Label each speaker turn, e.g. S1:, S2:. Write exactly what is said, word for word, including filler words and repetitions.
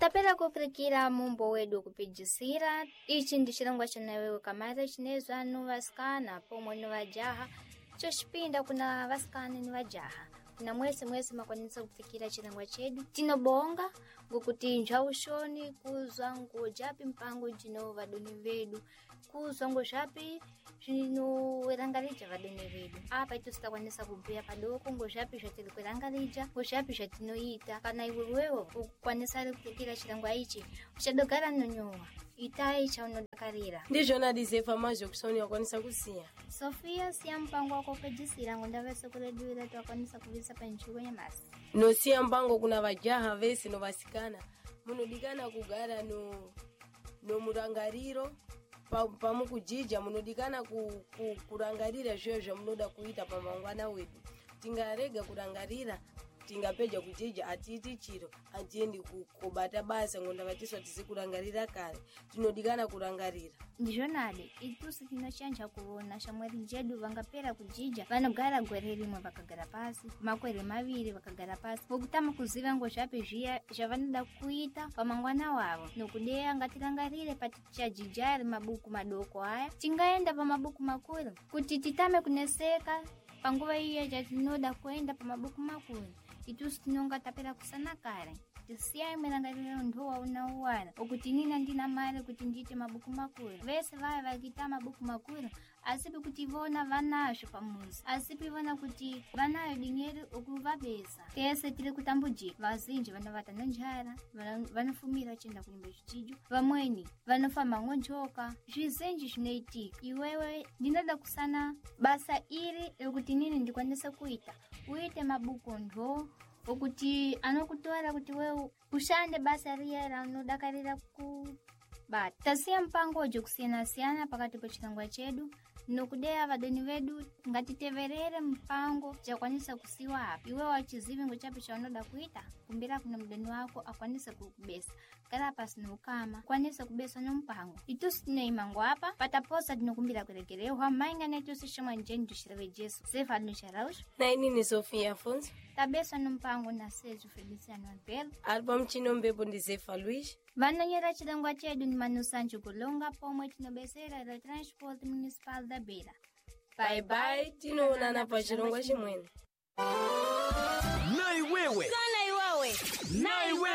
S1: Tapela kupirikira mumbo wedu kupijisira. Ichi ndi chilongwa chanewewe kamara chinezo anu vasikana pomwe ni vajaha. Choshipinda kuna vasikana ni vajaha. Na mwese mwese makwanisa kufikira chilongwa chedu. Tinobonga ngukuti njaushoni kuzwa ngujapi mpango jino vadoni vedu. Kuzwa ngujapi jino werangarija vadoni vedu. Apa itu sitakwanisa kubia padoko ngujapi jatili kwerangarija. Ngujapi jatinoita. Kana iwewewo ukwanisa kufikira chilongwa ichi. Uchadogara nonyowa. Itai cha unodakarira.
S2: Ndijo nadizefa majo kusoni wakwanisa kusia.
S1: Sofia siya mpango wako pejisira ngunda vese kureduira tuwakwanisa kuvisa panchugo nyamasi.
S2: No siya mpango kuna vajaha vese no vasikana. Munodikana kugara no no murangariro pa pamu kujija munodikana ku, ku kurangarira zvezvo munoda kuita pamangwana wedu. Tingarega kurangarira tingapeja kujija atiti chiro atiendi kubata basa ngonda vatiso tizikurangarira kare tinodikana kurangarira.
S1: Ndijonade itusi tinochanja kuona shamweri jedu vangapera kujija vanogara gwere rimwe vakagara pasi makwere maviri vakagara pasi vokutama kuziva ngozvapi zviya zvavanoda kuita pamangwana wavo nokudeya ngatirangarire patichajijari mabuku madoko aya tingaenda pamabuku makuru kuti titame kuneseka panguva iya jatinoda kuenda pamabuku makuru. Itusi tinonga tapera kusana kare. Tisiya imerangarira ndoa unauwana. Okuti nina ndina mare kuti ndite mabuku makuru. Vese vaya vakita mabuku makuru. Asipi kuti vona vanasho pamuzi. Asipi vona kuti vanayo dinheiro okuvabesa. Kese tiri kutambuji. Vazinji vanovata nonjara. Vanofumira chenda kunyumba chichijo. Vamweni vanofamba ngonjoka. Zvizenji zvinoitika. Iwewe ndinoda kusana basa iri okuti nini ndikwanisa kuita. Uite mabuku ndo okuti anokutora kuti wewe ushande basa riya ranodakarira kubata. Tasiya mpango jokusiyana siyana pakati pachilongwa chedu nokudeya vadoni vedu ngatiteverere mpango chakwanisa kusiwa apa. Iwe wachizivi ngochapi chaunoda kuita kumbira kuna mdeni wako akwanisa kukubesa kala pasi nokama kwanisa kubesa no mpango. Itusi tinoimango apa pataposa tinokumbira kuregerehwa mainga netusi shomwa njeni tushirawe Jesu sefa adunisharaush
S2: na ini ni Sofia Afonso
S1: tabesa no mpango na seju Feliciano Albelo
S2: album chino mbepo ndizefa Luis.
S1: Vanonyera chilongwa chedu ni Manu Sancho Kulonga pomwe tinobesera la Transport Municipal da Beira.
S2: Bye bye, tinoonana pa chilongwa chimwene.
S3: Nai wewe.
S4: Sana iwawe.
S3: Nai wewe.